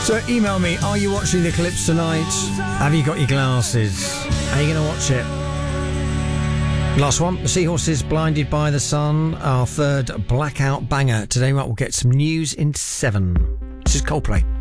So email me, are you watching the Eclipse tonight? Have you got your glasses? Are you going to watch it? Last one, the Seahorses, Blinded by the Sun, our third blackout banger. Today we'll get some news in 7. This is Coldplay.